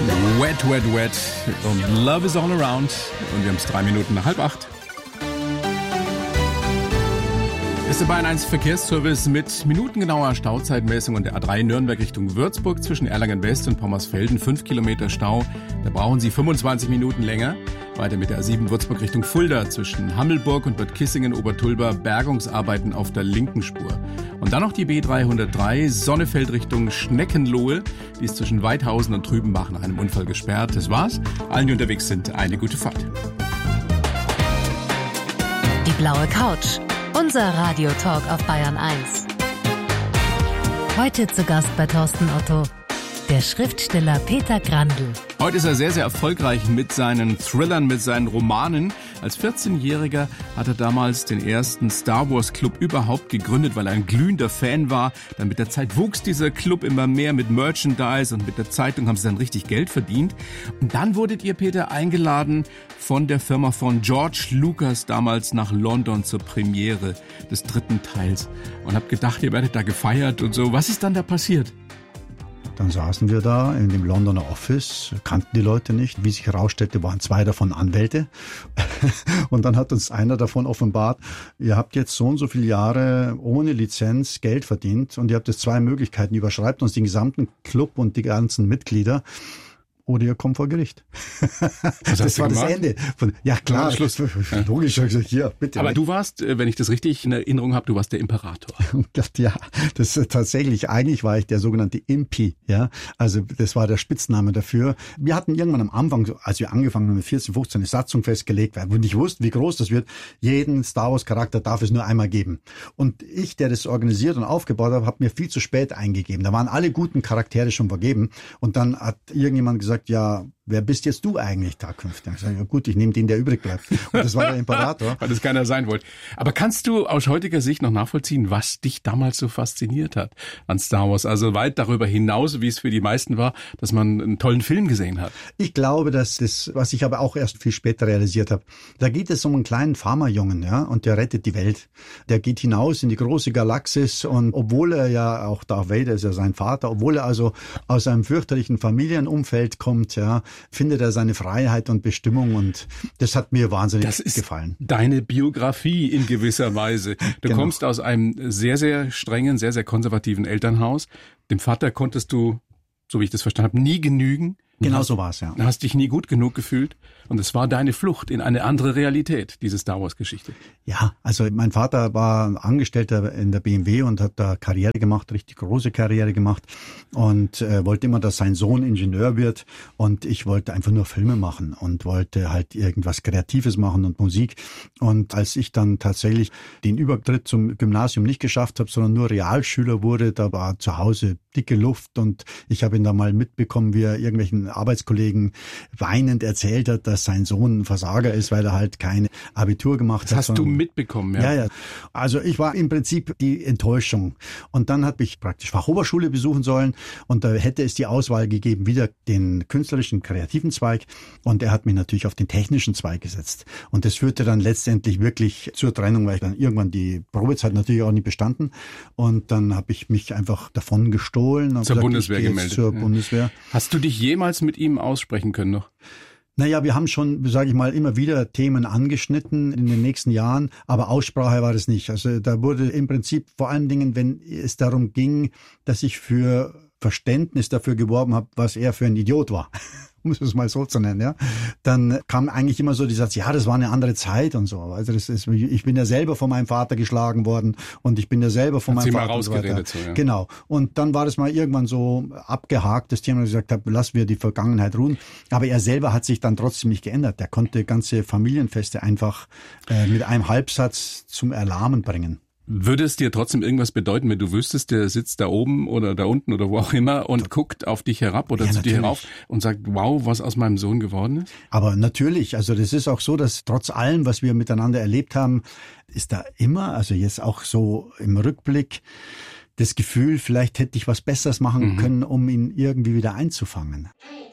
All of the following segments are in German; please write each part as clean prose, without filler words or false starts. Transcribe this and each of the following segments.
Wet, wet, wet und Love is all around. Und wir haben es 3 Minuten nach 7:30. Ist der Bayern 1 Verkehrsservice mit minutengenauer Stauzeitmessung und der A3 Nürnberg Richtung Würzburg zwischen Erlangen West und Pommersfelden 5 Kilometer Stau. Da brauchen Sie 25 Minuten länger. Weiter mit der A7 Würzburg Richtung Fulda zwischen Hammelburg und Bad Kissingen-Obertulba Bergungsarbeiten auf der linken Spur. Und dann noch die B303 Sonnefeld Richtung Schneckenlohe. Die ist zwischen Weidhausen und Trübenbach nach einem Unfall gesperrt. Das war's. Allen, die unterwegs sind, eine gute Fahrt. Die blaue Couch. Unser Radiotalk auf Bayern 1. Heute zu Gast bei Thorsten Otto, der Schriftsteller Peter Grandl. Heute ist er sehr, sehr erfolgreich mit seinen Thrillern, mit seinen Romanen. Als 14-Jähriger hat er damals den ersten Star Wars Club überhaupt gegründet, weil er ein glühender Fan war. Dann mit der Zeit wuchs dieser Club immer mehr mit Merchandise und mit der Zeitung haben sie dann richtig Geld verdient. Und dann wurdet ihr, Peter, eingeladen von der Firma von George Lucas damals nach London zur Premiere des 3. Teils. Und habt gedacht, ihr werdet da gefeiert und so. Was ist dann da passiert? Dann saßen wir da in dem Londoner Office, kannten die Leute nicht. Wie sich herausstellte, waren 2 davon Anwälte. Und dann hat uns einer davon offenbart, ihr habt jetzt so und so viele Jahre ohne Lizenz Geld verdient und ihr habt jetzt 2 Möglichkeiten. Überschreibt uns den gesamten Club und die ganzen Mitglieder. Oder ihr kommt vor Gericht. Das war das Ende. Ja klar, Schluss. Logisch. Hier, bitte. Aber du warst, wenn ich das richtig in Erinnerung habe, du warst der Imperator. Ja, das ist tatsächlich, eigentlich war ich der sogenannte Impi. Ja, also das war der Spitzname dafür. Wir hatten irgendwann am Anfang, als wir angefangen haben mit 14, 15, eine Satzung festgelegt, weil wir nicht wussten, wie groß das wird. Jeden Star Wars Charakter darf es nur einmal geben. Und ich, der das organisiert und aufgebaut habe, habe mir viel zu spät eingegeben. Da waren alle guten Charaktere schon vergeben. Und dann hat irgendjemand gesagt, ja, wer bist jetzt du eigentlich da künftig? Ich sage, ja gut, ich nehme den, der übrig bleibt. Und das war der Imperator. Weil das keiner sein wollte. Aber kannst du aus heutiger Sicht noch nachvollziehen, was dich damals so fasziniert hat an Star Wars? Also weit darüber hinaus, wie es für die meisten war, dass man einen tollen Film gesehen hat. Ich glaube, dass das, was ich aber auch erst viel später realisiert habe, da geht es um einen kleinen Farmerjungen, ja, und der rettet die Welt. Der geht hinaus in die große Galaxis und obwohl er ja, auch Darth Vader ist ja sein Vater, obwohl er also aus einem fürchterlichen Familienumfeld kommt, ja, findet er seine Freiheit und Bestimmung und das hat mir wahnsinnig gefallen. Deine Biografie in gewisser Weise. Du kommst aus einem sehr, sehr strengen, sehr, sehr konservativen Elternhaus. Dem Vater konntest du, so wie ich das verstanden habe, nie genügen. Genau so war es, ja. Du hast dich nie gut genug gefühlt und es war deine Flucht in eine andere Realität, diese Star Wars Geschichte. Ja, also mein Vater war Angestellter in der BMW und hat da Karriere gemacht, richtig große Karriere gemacht und wollte immer, dass sein Sohn Ingenieur wird und ich wollte einfach nur Filme machen und wollte halt irgendwas Kreatives machen und Musik. Und als ich dann tatsächlich den Übertritt zum Gymnasium nicht geschafft habe, sondern nur Realschüler wurde, da war zu Hause dicke Luft und ich habe ihn da mal mitbekommen, wie er irgendwelchen Arbeitskollegen weinend erzählt hat, dass sein Sohn ein Versager ist, weil er halt kein Abitur gemacht hat. Das hast du mitbekommen, ja? Ja. Also ich war im Prinzip die Enttäuschung. Und dann habe ich praktisch Fachoberschule besuchen sollen und da hätte es die Auswahl gegeben, wieder den künstlerischen, kreativen Zweig und er hat mich natürlich auf den technischen Zweig gesetzt. Und das führte dann letztendlich wirklich zur Trennung, weil ich dann irgendwann die Probezeit natürlich auch nicht bestanden und dann habe ich mich einfach davon gestohlen. Zur Bundeswehr gemeldet. Zur Bundeswehr. Hast du dich jemals mit ihm aussprechen können noch? Naja, wir haben schon, sage ich mal, immer wieder Themen angeschnitten in den nächsten Jahren, aber Aussprache war das nicht. Also da wurde im Prinzip vor allen Dingen, wenn es darum ging, dass ich für Verständnis dafür geworben habe, was er für ein Idiot war, um es mal so zu nennen, ja, dann kam eigentlich immer so die Satz, ja, das war eine andere Zeit und so. Also das ist, ich bin ja selber von meinem Vater geschlagen worden und ich bin ja selber von meinem Vater rausgeredet, so, ja. Genau. Und dann war das mal irgendwann so abgehakt, das Thema, gesagt habe, lassen wir die Vergangenheit ruhen. Aber er selber hat sich dann trotzdem nicht geändert. Der konnte ganze Familienfeste einfach mit einem Halbsatz zum Erlahmen bringen. Würde es dir trotzdem irgendwas bedeuten, wenn du wüsstest, der sitzt da oben oder da unten oder wo auch immer und guckt auf dich herab oder zu dir herauf und sagt, wow, was aus meinem Sohn geworden ist? Aber natürlich, also das ist auch so, dass trotz allem, was wir miteinander erlebt haben, ist da immer, also jetzt auch so im Rückblick, das Gefühl, vielleicht hätte ich was Besseres machen können, um ihn irgendwie wieder einzufangen.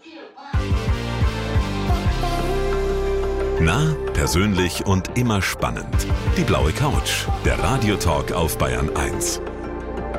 Nah, persönlich und immer spannend. Die blaue Couch, der Radiotalk auf Bayern 1.